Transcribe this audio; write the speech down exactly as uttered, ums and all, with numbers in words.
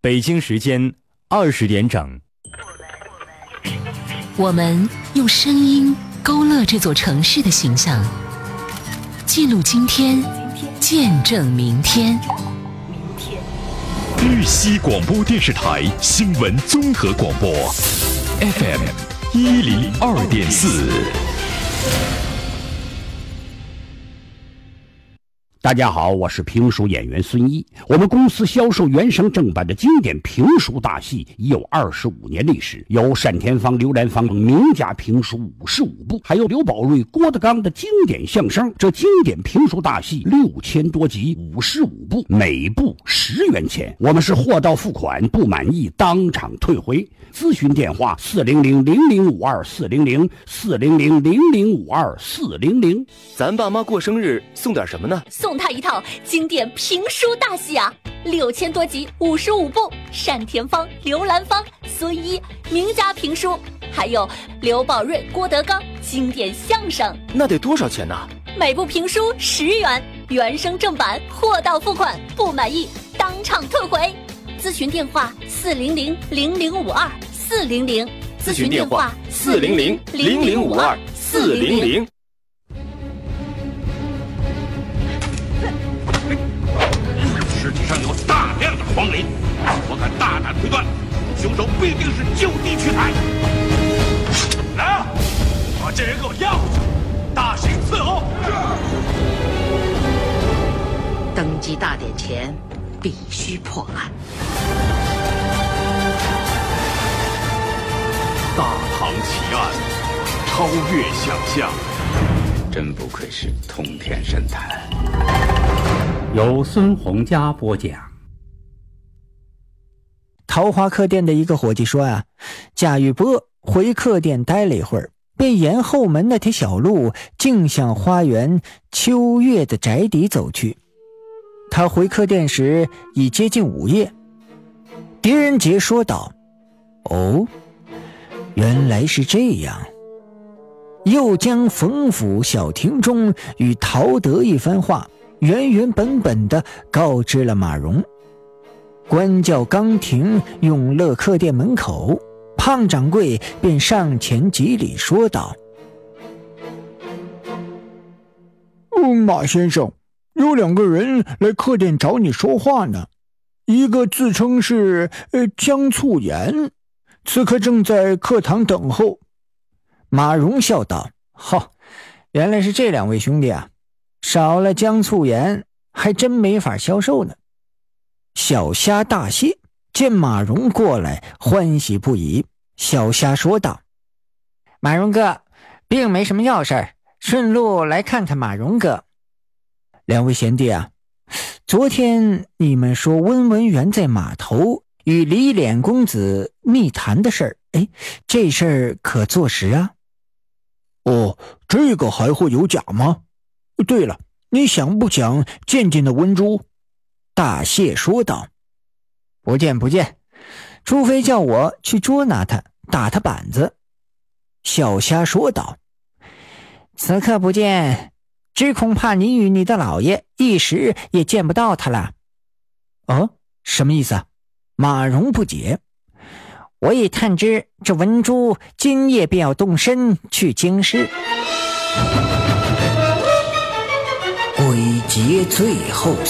北京时间二十点整， 我们用声音勾勒这座城市的形象，记录今天，见证明天。 豫西广播电视台新闻综合广播 F M 一零二点四。 大家好，我是评书演员孙一。我们公司销售原声正版的经典评书大戏已有二十五年历史，有单田芳、刘兰芳名家评书五十五部，还有刘宝瑞、郭德纲的经典相声。这经典评书大戏六千多集，五十五部，每部十元钱。我们是货到付款，不满意当场退回。咨询电话四零零零零五二四零零四零零零零五二四零零。 咱爸妈过生日送点什么呢？ 送他一套经典评书大戏啊，六千多集，五十五部，单田芳、刘兰芳、孙一名家评书，还有刘宝瑞、郭德纲经典相声。 那得多少钱呢？ 每部评书十元，原声正版，货到付款，不满意当场退回。咨询电话四零零零零五二四零零， 咨询电话四零零零零五二四零零。 尸体上有大量的黄磷，我敢大胆推断，凶手必定是就地取材。来啊，把这人给我押回去，大刑伺候。 登基大典前必须破案。 大唐奇案，超越想象， 真不愧是通天神探。 由孙洪佳播讲。 桃花客店的一个伙计说啊，贾玉波回客店待了一会儿，便沿后门那条小路径向花园秋月的宅邸走去。他回客店时已接近午夜。狄仁杰说道：哦，原来是这样。又将冯府小亭中与陶德一番话原原本本地告知了马蓉。官教刚停永乐客店门口，胖掌柜便上前及礼说道： 马先生，有两个人来客店找你说话呢，一个自称是呃江促言，此刻正在客堂等候。 马蓉笑道：好，原来是这两位兄弟啊，少了江促言还真没法销售呢。小虾大谢，见马蓉过来欢喜不已。小虾说道：马蓉哥并没什么要事，顺路来看看马蓉哥。两位贤弟啊，昨天你们说温文元在码头与李脸公子密谈的事儿，哎，这事儿可坐实啊？ 哦，这个还会有假吗？对了，你想不想见见那温珠？ 大谢说道：不见不见，除非叫我去捉拿他，打他板子。小虾说道：此刻不见，只恐怕你与你的老爷一时也见不到他了。哦，什么意思啊？马蓉不解。我已探知这文珠今夜便要动身去京师。 鬼节最后